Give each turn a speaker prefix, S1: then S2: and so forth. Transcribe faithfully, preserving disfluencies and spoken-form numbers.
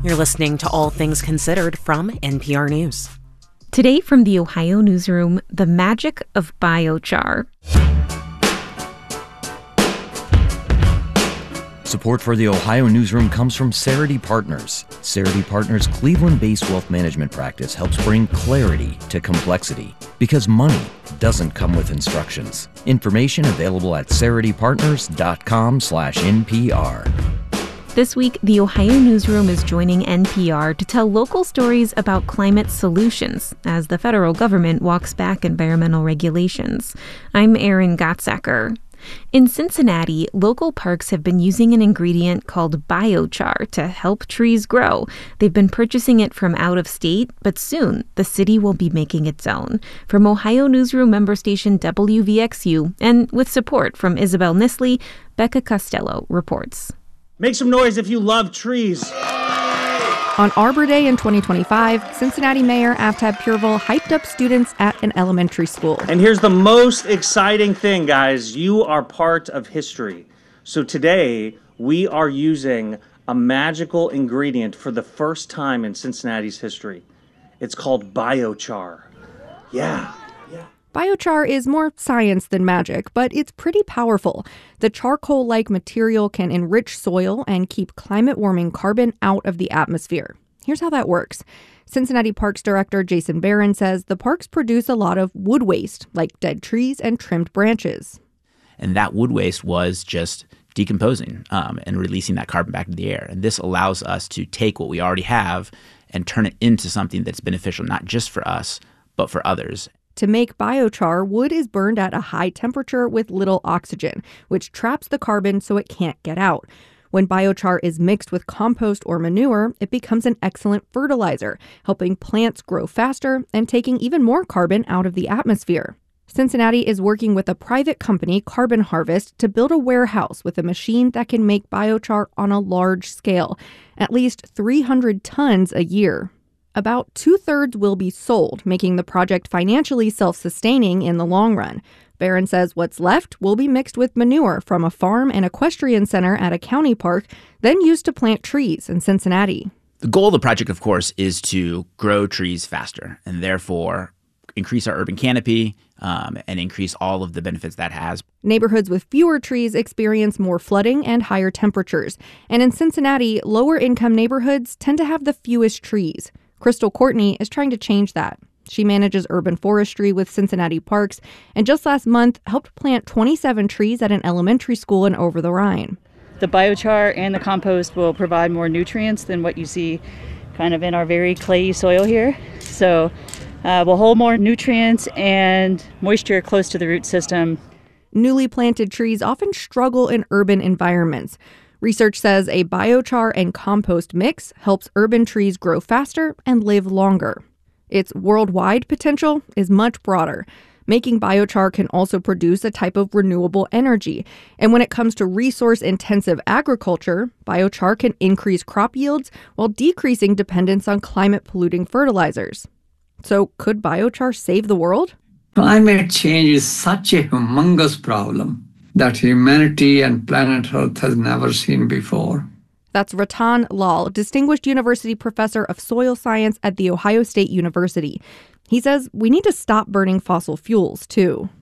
S1: You're listening to All Things Considered from N P R News.
S2: Today from the Ohio Newsroom, the magic of biochar.
S3: Support for the Ohio Newsroom comes from Cerity Partners. Cerity Partners' Cleveland-based wealth management practice helps bring clarity to complexity because money doesn't come with instructions. Information available at ceritypartners.com slash NPR.
S2: This week, the Ohio Newsroom is joining N P R to tell local stories about climate solutions as the federal government walks back environmental regulations. I'm Erin Gottsacker. In Cincinnati, local parks have been using an ingredient called biochar to help trees grow. They've been purchasing it from out of state, but soon the city will be making its own. From Ohio Newsroom member station W V X U, and with support from Isabel Nisley, Becca Costello reports.
S4: Make some noise if you love trees.
S5: On Arbor Day in twenty twenty-five, Cincinnati Mayor Aftab Pureval hyped up students at an elementary school.
S4: And here's the most exciting thing, guys. You are part of history. So today, we are using a magical ingredient for the first time in Cincinnati's history. It's called biochar. Yeah.
S5: Biochar is more science than magic, but it's pretty powerful. The charcoal-like material can enrich soil and keep climate-warming carbon out of the atmosphere. Here's how that works. Cincinnati Parks Director Jason Barron says the parks produce a lot of wood waste, like dead trees and trimmed branches.
S6: And that wood waste was just decomposing um, and releasing that carbon back into the air. And this allows us to take what we already have and turn it into something that's beneficial, not just for us, but for others.
S5: To make biochar, wood is burned at a high temperature with little oxygen, which traps the carbon so it can't get out. When biochar is mixed with compost or manure, it becomes an excellent fertilizer, helping plants grow faster and taking even more carbon out of the atmosphere. Cincinnati is working with a private company, Carbon Harvest, to build a warehouse with a machine that can make biochar on a large scale, at least three hundred tons a year. About two-thirds will be sold, making the project financially self-sustaining in the long run. Barron says what's left will be mixed with manure from a farm and equestrian center at a county park, then used to plant trees in Cincinnati.
S6: The goal of the project, of course, is to grow trees faster and therefore increase our urban canopy um, and increase all of the benefits that has.
S5: Neighborhoods with fewer trees experience more flooding and higher temperatures. And in Cincinnati, lower-income neighborhoods tend to have the fewest trees. Crystal Courtney is trying to change that. She manages urban forestry with Cincinnati Parks and just last month helped plant twenty-seven trees at an elementary school in Over the Rhine.
S7: The biochar and the compost will provide more nutrients than what you see kind of in our very clayey soil here. So uh, we'll hold more nutrients and moisture close to the root system.
S5: Newly planted trees often struggle in urban environments. Research says a biochar and compost mix helps urban trees grow faster and live longer. Its worldwide potential is much broader. Making biochar can also produce a type of renewable energy. And when it comes to resource-intensive agriculture, biochar can increase crop yields while decreasing dependence on climate-polluting fertilizers. So could biochar save the world?
S8: Climate change is such a humongous problem that humanity and planet Earth has never seen before.
S5: That's Ratan Lal, Distinguished University Professor of Soil Science at The Ohio State University. He says we need to stop burning fossil fuels, too.